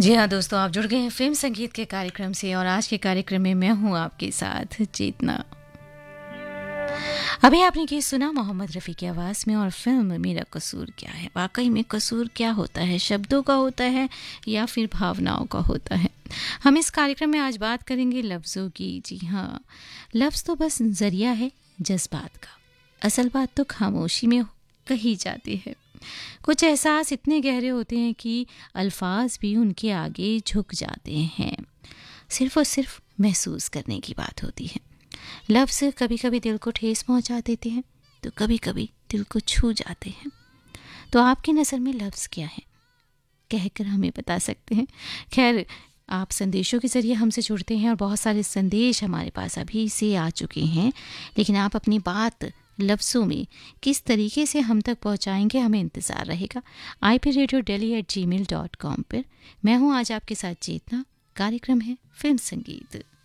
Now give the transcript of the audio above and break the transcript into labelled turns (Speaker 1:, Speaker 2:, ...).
Speaker 1: जी हाँ दोस्तों, आप जुड़ गए हैं फिल्म संगीत के कार्यक्रम से और आज के कार्यक्रम में मैं हूँ आपके साथ चेतना। अभी आपने ये सुना मोहम्मद रफ़ी की आवाज़ में और फिल्म मेरा कसूर क्या है। वाकई में कसूर क्या होता है, शब्दों का होता है या फिर भावनाओं का होता है। हम इस कार्यक्रम में आज बात करेंगे लफ्ज़ों की। जी हाँ, लफ्ज़ तो बस ज़रिया है जज्बात का, असल बात तो खामोशी में कही जाती है। कुछ एहसास इतने गहरे होते हैं कि अल्फाज भी उनके आगे झुक जाते हैं। सिर्फ और सिर्फ महसूस करने की बात होती है। लफ्ज़ कभी कभी दिल को ठेस पहुंचा देते हैं तो कभी कभी दिल को छू जाते हैं। तो आपकी नज़र में लफ्ज़ क्या है, कहकर हमें बता सकते हैं। खैर, आप संदेशों के ज़रिए हमसे जुड़ते हैं और बहुत सारे संदेश हमारे पास अभी से आ चुके हैं, लेकिन आप अपनी बात लफ्ज़ों में किस तरीके से हम तक पहुंचाएंगे, हमें इंतज़ार रहेगा। IPRadioDelhi@gmail.com पर। मैं हूं आज आपके साथ चेतना। कार्यक्रम है फिल्म संगीत।